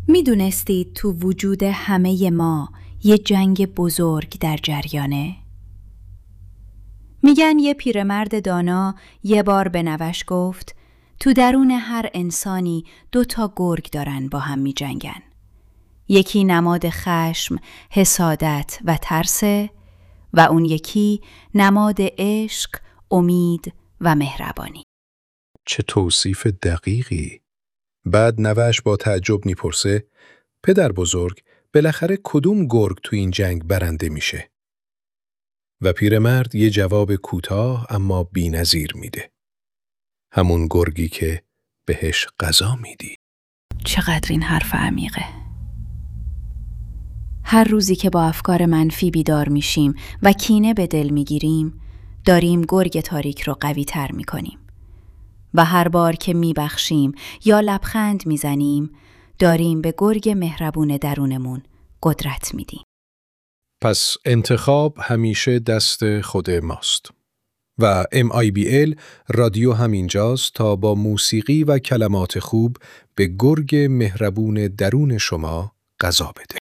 میدونستید تو وجود همه ما یه جنگ بزرگ در جریانه؟ میگن یه پیرمرد دانا یه بار به نوش گفت تو درون هر انسانی 2 گرگ دارن با هم می جنگن. یکی نماد خشم، حسادت و ترسه و اون یکی نماد عشق، امید و مهربانی. چه توصیف دقیقی. بعد نوش با تعجب میپرسه پدر بزرگ بالاخره کدوم گرگ تو این جنگ برنده میشه؟ و پیرمرد یه جواب کوتاه اما بی‌نظیر میده. همون گرگی که بهش غذا میدی. چقدر این حرف عمیقه. هر روزی که با افکار منفی بیدار میشیم و کینه به دل میگیریم، داریم گرگ تاریک رو قوی تر میکنیم. و هر بار که میبخشیم یا لبخند میزنیم، داریم به گرگ مهربون درونمون قدرت میدیم. پس انتخاب همیشه دست خود ماست. و MIBL رادیو همینجاست تا با موسیقی و کلمات خوب به گرگ مهربون درون شما غذا بده.